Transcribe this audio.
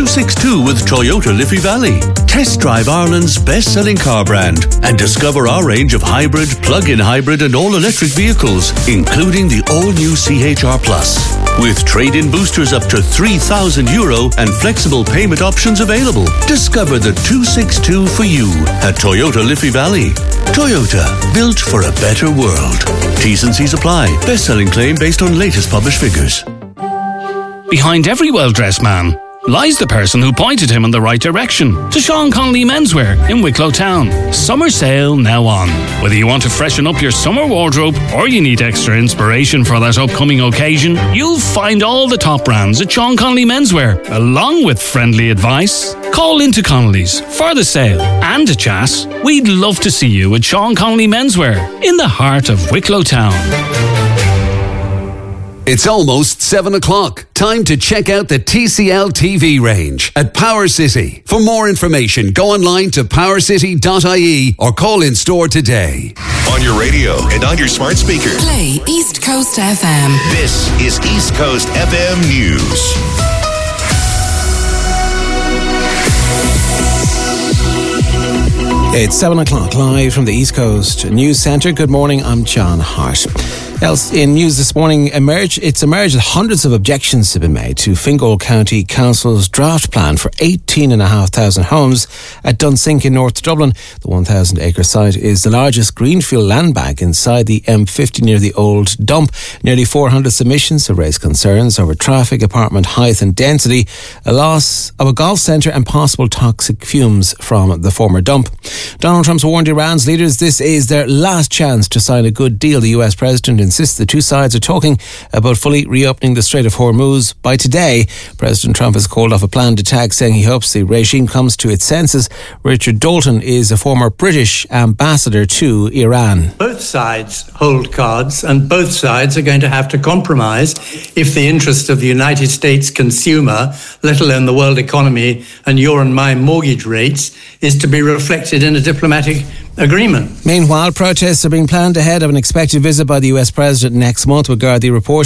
262 with Toyota Liffey Valley. Test drive Ireland's best-selling car brand and discover our range of hybrid, plug-in hybrid and all-electric vehicles, including the all-new CHR Plus. With trade-in boosters up to €3,000 and flexible payment options available. Discover the 262 for you at Toyota Liffey Valley. Toyota, built for a better world. T's and C's apply. Best-selling claim based on latest published figures. Behind every well-dressed man lies the person who pointed him in the right direction. To Sean Connolly Menswear in Wicklow Town. Summer sale now on. Whether you want to freshen up your summer wardrobe or you need extra inspiration for that upcoming occasion, you'll find all the top brands at Sean Connolly Menswear, along with friendly advice. Call into Connolly's for the sale and a chat. We'd love to see you at Sean Connolly Menswear in the heart of Wicklow Town. It's almost 7 o'clock. Time to check out the TCL TV range at Power City. For more information, go online to powercity.ie or call in store today. On your radio and on your smart speaker. Play East Coast FM. This is East Coast FM News. It's 7 o'clock live from the East Coast News Centre. Good morning, I'm John Hart. Else in news this morning, it's emerged that hundreds of objections have been made to Fingal County Council's draft plan for 18,500 homes at Dunsink in North Dublin. The 1,000-acre site is the largest greenfield land bank inside the M50 near the old dump. Nearly 400 submissions have raised concerns over traffic, apartment height and density, a loss of a golf centre and possible toxic fumes from the former dump. Donald Trump's warned Iran's leaders this is their last chance to sign a good deal. The US president insists the two sides are talking about fully reopening the Strait of Hormuz by today. President Trump has called off a planned attack, saying he hopes the regime comes to its senses. Richard Dalton is a former British ambassador to Iran. Both sides hold cards, and both sides are going to have to compromise if the interest of the United States consumer, let alone the world economy and your and my mortgage rates, is to be reflected in a diplomatic agreement. Meanwhile, protests are being planned ahead of an expected visit by the US president next month, with Gardaí reporting